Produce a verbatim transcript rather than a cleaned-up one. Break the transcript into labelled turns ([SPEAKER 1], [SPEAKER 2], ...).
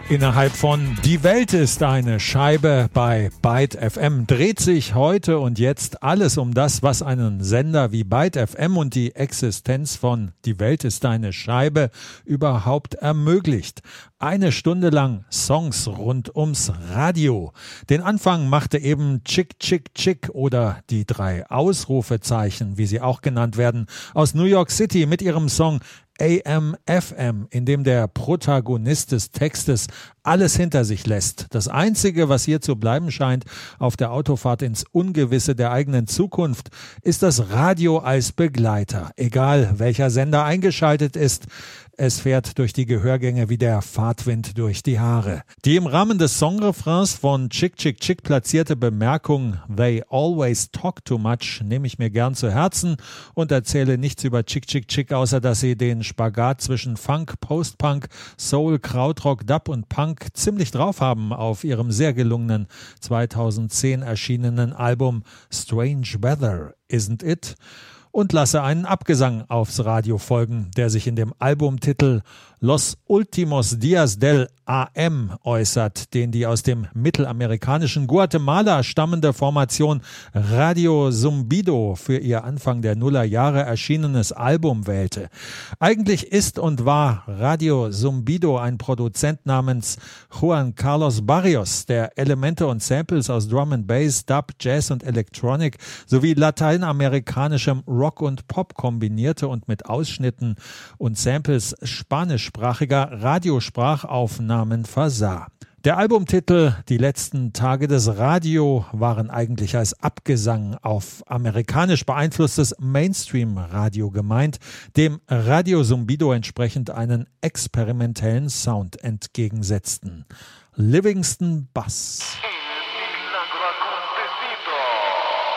[SPEAKER 1] Innerhalb von Die Welt ist eine Scheibe bei Byte F M dreht sich heute und jetzt alles um das, was einen Sender wie Byte F M und die Existenz von Die Welt ist eine Scheibe überhaupt ermöglicht. Eine Stunde lang Songs rund ums Radio. Den Anfang machte eben Chick Chick Chick oder die drei Ausrufezeichen, wie sie auch genannt werden, aus New York City mit ihrem Song A M F M, in dem der Protagonist des Textes alles hinter sich lässt. Das Einzige, was hier zu bleiben scheint auf der Autofahrt ins Ungewisse der eigenen Zukunft, ist das Radio als Begleiter. Egal, welcher Sender eingeschaltet ist, es fährt durch die Gehörgänge wie der Fahrtwind durch die Haare. Die im Rahmen des Songrefrains von Chick Chick Chick platzierte Bemerkung "They always talk too much" nehme ich mir gern zu Herzen und erzähle nichts über Chick Chick Chick, außer dass sie den Spagat zwischen Funk, Post-Punk, Soul, Krautrock, Dub und Punk ziemlich drauf haben auf ihrem sehr gelungenen zweitausendzehn erschienenen Album Strange Weather, Isn't It? Und lasse einen Abgesang aufs Radio folgen, der sich in dem Albumtitel Los Últimos Días del A M äußert, den die aus dem mittelamerikanischen Guatemala stammende Formation Radio Zumbido für ihr Anfang der Nullerjahre erschienenes Album wählte. Eigentlich ist und war Radio Zumbido ein Produzent namens Juan Carlos Barrios, der Elemente und Samples aus Drum and Bass, Dub, Jazz und Electronic sowie lateinamerikanischem Rock und Pop kombinierte und mit Ausschnitten und Samples spanischsprachiger Radiosprachaufnahmen versah. Der Albumtitel "Die letzten Tage des Radio" waren eigentlich als Abgesang auf amerikanisch beeinflusstes Mainstream-Radio gemeint, dem Radio Zumbido entsprechend einen experimentellen Sound entgegensetzten. Livingston Bass.